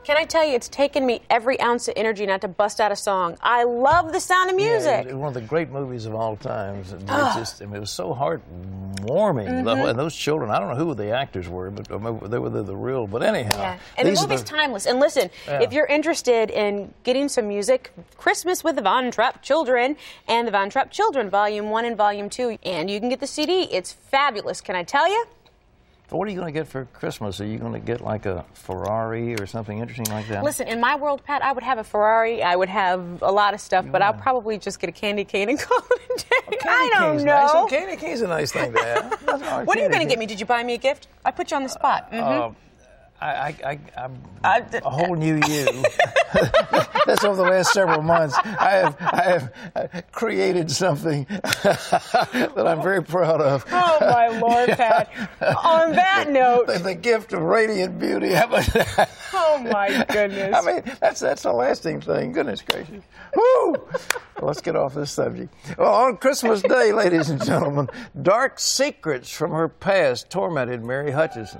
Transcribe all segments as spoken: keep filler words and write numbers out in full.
Can I tell you, it's taken me every ounce of energy not to bust out a song. I love the sound of music. Yeah, one of the great movies of all times. It, oh. just, I mean, it was so heartwarming. Mm-hmm. And those children, I don't know who the actors were, but they were the, the real. But anyhow. Yeah. And the movie's the, timeless. And listen, yeah. if you're interested in getting some music, Christmas with the Von Trapp Children and the Von Trapp Children, Volume one and Volume two. And you can get the C D. It's fabulous. Can I tell you? What are you going to get for Christmas? Are you going to get like a Ferrari or something interesting like that? Listen, in my world, Pat, I would have a Ferrari. I would have a lot of stuff, yeah. but I'll probably just get a candy cane and call it a day. Oh, I don't know. Nice. Oh, candy cane's a nice thing to have. No, what are you going to get me? Did you buy me a gift? I put you on the spot. Mm-hmm. uh, I, I, I, I'm a whole new you. That's over the last several months. I have, I have created something that I'm very proud of. Oh, my Lord, Pat. On that note. The, the gift of radiant beauty. How about that? Oh, my goodness. I mean, that's, that's a lasting thing. Goodness gracious. Woo! Well, let's get off this subject. Well, on Christmas Day, ladies and gentlemen, dark secrets from her past tormented Mary Hutchison.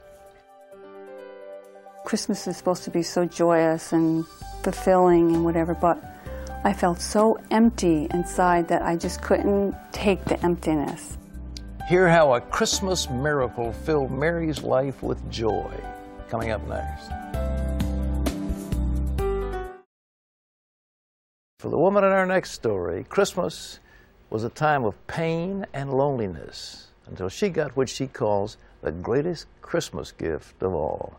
Christmas is supposed to be so joyous and fulfilling and whatever, but I felt so empty inside that I just couldn't take the emptiness. Hear how a Christmas miracle filled Mary's life with joy. Coming up next. For the woman in our next story, Christmas was a time of pain and loneliness until she got what she calls the greatest Christmas gift of all.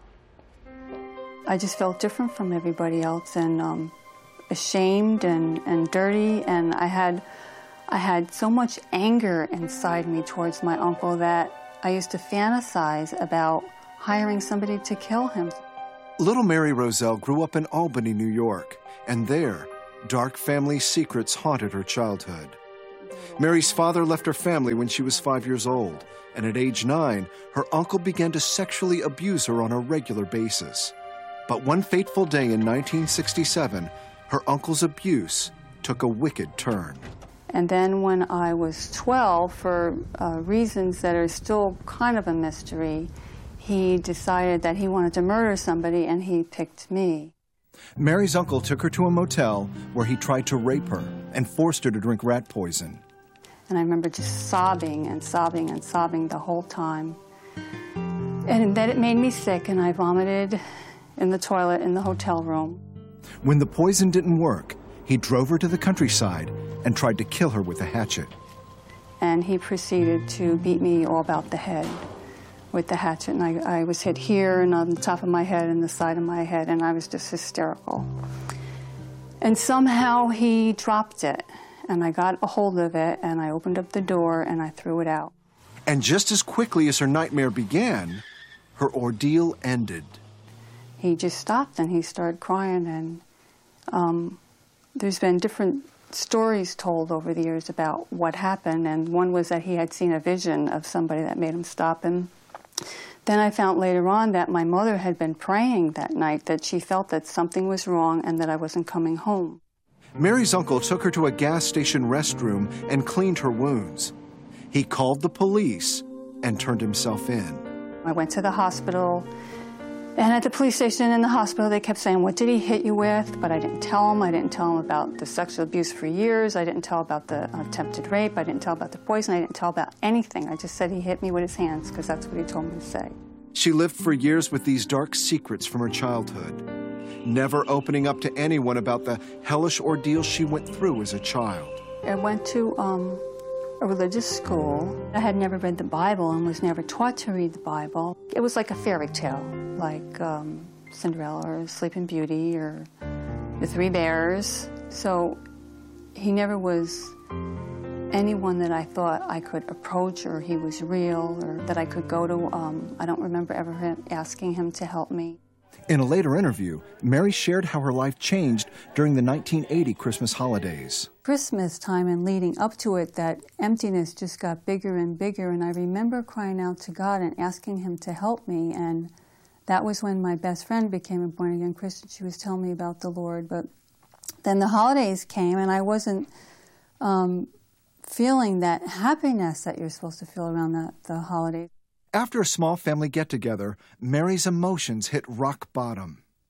I just felt different from everybody else and um, ashamed and, and dirty, and I had, I had so much anger inside me towards my uncle that I used to fantasize about hiring somebody to kill him. Little Mary Roselle grew up in Albany, New York, and there, dark family secrets haunted her childhood. Mary's father left her family when she was five years old, and at age nine, her uncle began to sexually abuse her on a regular basis. But one fateful day in nineteen sixty-seven, her uncle's abuse took a wicked turn. And then when I was twelve, for uh, reasons that are still kind of a mystery, he decided that he wanted to murder somebody, and he picked me. Mary's uncle took her to a motel where he tried to rape her and forced her to drink rat poison. And I remember just sobbing and sobbing and sobbing the whole time. And then it made me sick, and I vomited in the toilet in the hotel room. When the poison didn't work, he drove her to the countryside and tried to kill her with a hatchet. And he proceeded to beat me all about the head with the hatchet. And I, I was hit here and on the top of my head and the side of my head, and I was just hysterical. And somehow he dropped it, and I got a hold of it, and I opened up the door, and I threw it out. And just as quickly as her nightmare began, her ordeal ended. He just stopped and he started crying, and um, there's been different stories told over the years about what happened, and one was that he had seen a vision of somebody that made him stop. And then I found later on that my mother had been praying that night, that she felt that something was wrong and that I wasn't coming home. Mary's uncle took her to a gas station restroom and cleaned her wounds. He called the police and turned himself in. I went to the hospital. And at the police station in the hospital, they kept saying, what did he hit you with? But I didn't tell them. I didn't tell them about the sexual abuse for years. I didn't tell about the attempted rape. I didn't tell about the poison. I didn't tell about anything. I just said he hit me with his hands, because that's what he told me to say. She lived for years with these dark secrets from her childhood, never opening up to anyone about the hellish ordeal she went through as a child. I went to um, a religious school. I had never read the Bible and was never taught to read the Bible. It was like a fairy tale, like um, Cinderella or Sleeping Beauty or The Three Bears. So he never was anyone that I thought I could approach, or he was real, or that I could go to. Um, I don't remember ever him asking him to help me. In a later interview, Mary shared how her life changed during the nineteen eighty Christmas holidays. Christmas time and leading up to it, that emptiness just got bigger and bigger, and I remember crying out to God and asking him to help me, and that was when my best friend became a born-again Christian. She was telling me about the Lord, but then the holidays came, and I wasn't um, feeling that happiness that you're supposed to feel around the, the holidays. After a small family get-together, Mary's emotions hit rock bottom.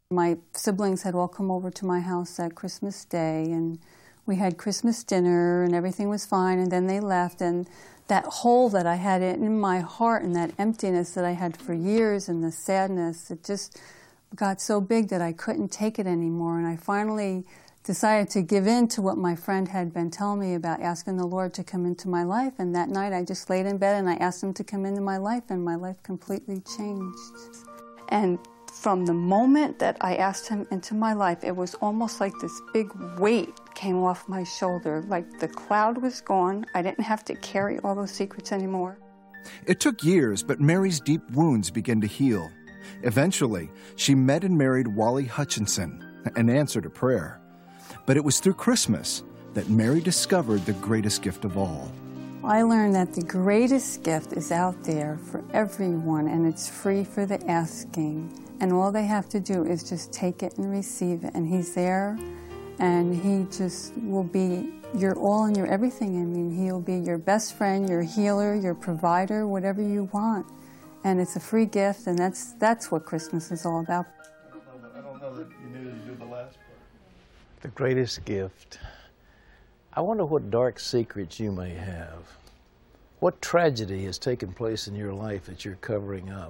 My siblings had all come over to my house that Christmas Day, and we had Christmas dinner, and everything was fine, and then they left, and that hole that I had in my heart and that emptiness that I had for years and the sadness, it just got so big that I couldn't take it anymore, and I finally decided to give in to what my friend had been telling me about asking the Lord to come into my life, and that night I just laid in bed and I asked Him to come into my life, and my life completely changed. And from the moment that I asked Him into my life, it was almost like this big weight came off my shoulder, like the cloud was gone. I didn't have to carry all those secrets anymore. It took years, but Mary's deep wounds began to heal. Eventually, she met and married Wally Hutchinson and answered a prayer. But it was through Christmas that Mary discovered the greatest gift of all. I learned that the greatest gift is out there for everyone, and it's free for the asking. And all they have to do is just take it and receive it. And He's there, and He just will be your all and your everything. I mean, He'll be your best friend, your healer, your provider, whatever you want. And it's a free gift, and that's that's what Christmas is all about. I don't know that you needed to do the last part. The greatest gift. I wonder what dark secrets you may have. What tragedy has taken place in your life that you're covering up?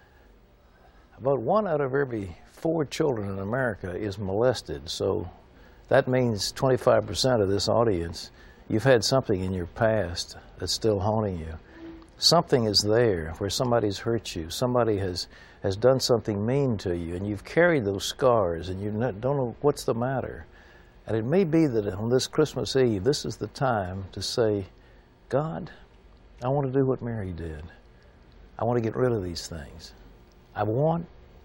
About one out of every four children in America is molested, so that means twenty-five percent of this audience, you've had something in your past that's still haunting you. Something is there where somebody's hurt you, somebody has, has done something mean to you, and you've carried those scars and you don't know what's the matter. And it may be that on this Christmas Eve, this is the time to say, God, I want to do what Mary did. I want to get rid of these things. I want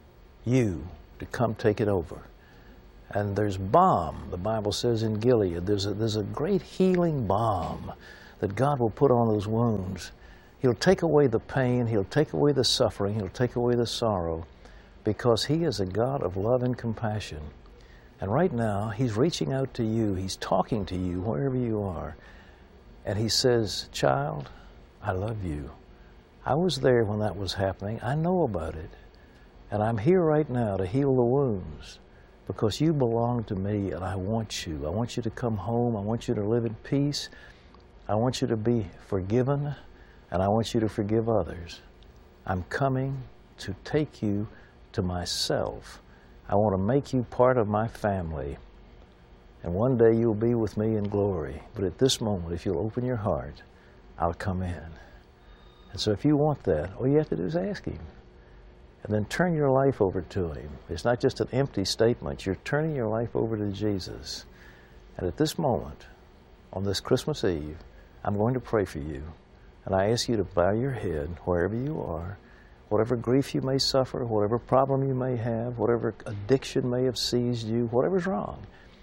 you to come take it over. And there's balm, the Bible says in Gilead. There's a, there's a great healing balm that God will put on those wounds. He'll take away the pain, He'll take away the suffering, He'll take away the sorrow, because He is a God of love and compassion. And right now, He's reaching out to you, He's talking to you wherever you are, and He says, child, I love you. I was there when that was happening. I know about it. And I'm here right now to heal the wounds, because you belong to me, and I want you. I want you to come home. I want you to live in peace. I want you to be forgiven, and I want you to forgive others. I'm coming to take you to myself. I want to make you part of my family. And one day you'll be with me in glory. But at this moment, if you'll open your heart, I'll come in. And so if you want that, all you have to do is ask Him. And then turn your life over to Him. It's not just an empty statement. You're turning your life over to Jesus. And at this moment, on this Christmas Eve, I'm going to pray for you. And I ask you to bow your head wherever you are. Whatever grief you may suffer, whatever problem you may have, whatever addiction may have seized you, whatever's wrong,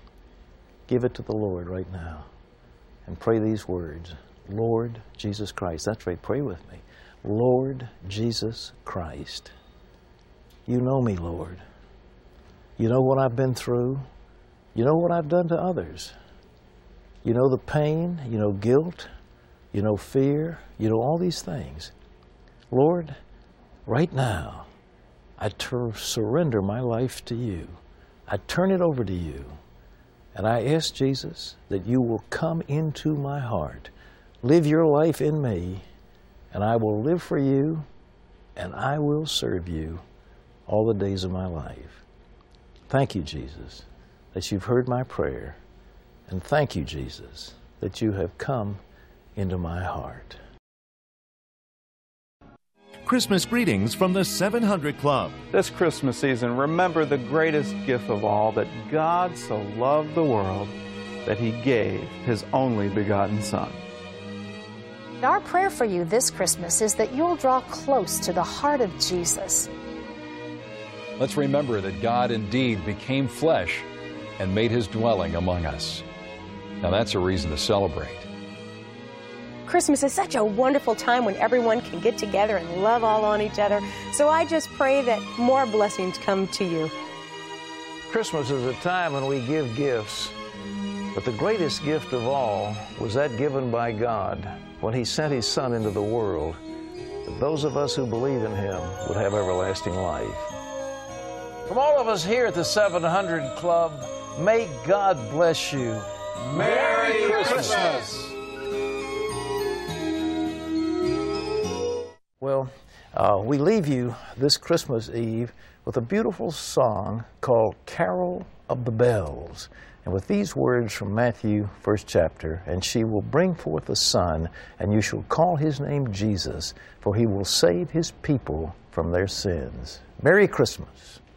give it to the Lord right now. And pray these words. Lord Jesus Christ. That's right. Pray with me. Lord Jesus Christ. You know me, Lord. You know what I've been through. You know what I've done to others. You know the pain. You know guilt. You know fear. You know all these things. Lord, right now, I tur- surrender my life to you. I turn it over to you. And I ask, Jesus, that you will come into my heart. Live your life in me, and I will live for you, and I will serve you all the days of my life. Thank you, Jesus, that you've heard my prayer. And thank you, Jesus, that you have come into my heart. Christmas greetings from the seven hundred Club. This Christmas season, remember the greatest gift of all, that God so loved the world that He gave His only begotten Son. Our prayer for you this Christmas is that you'll draw close to the heart of Jesus. Let's remember that God indeed became flesh and made His dwelling among us. Now that's a reason to celebrate. Christmas is such a wonderful time when everyone can get together and love all on each other. So I just pray that more blessings come to you. Christmas is a time when we give gifts, but the greatest gift of all was that given by God when He sent His Son into the world, that those of us who believe in Him would have everlasting life. From all of us here at the seven hundred Club, may God bless you. Merry Christmas! Well, uh, we leave you this Christmas Eve with a beautiful song called Carol of the Bells. And with these words from Matthew, first chapter, and she will bring forth a son, and you shall call his name Jesus, for he will save his people from their sins. Merry Christmas.